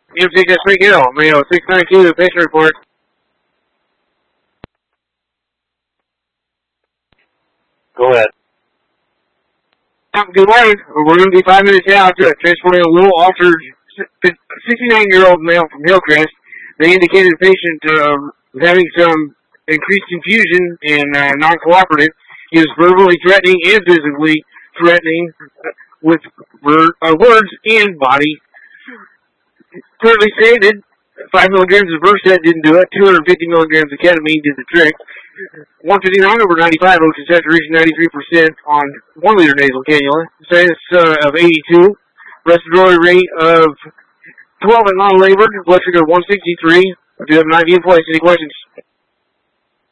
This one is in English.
You take that straight hill. Mayo 692, patient report. Go ahead. Good morning. We're going to be 5 minutes out, transporting a little altered 69-year-old male from Hillcrest. They indicated the patient was having some increased confusion and non-cooperative. He was verbally threatening and physically threatening with words and body. Currently stated, 5 milligrams of Versed didn't do it. 250 milligrams of ketamine did the trick. 159 over 95, oxygen saturation 93% on 1 liter nasal cannula. Status of 82. Respiratory rate of 12 and non-labored. Blood sugar 163. I do have an IV in place. Any questions?